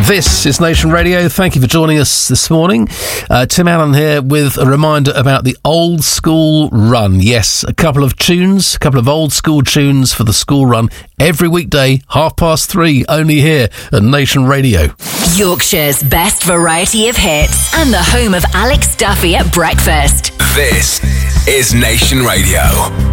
This is Nation Radio. Thank you for joining us this morning. Tim Allen here with a reminder about the Old School Run. Yes, a couple of old school tunes for the school run every weekday, 3:30, only here at Nation Radio. Yorkshire's best variety of hits and the home of Alex Duffy at breakfast. This is Nation Radio.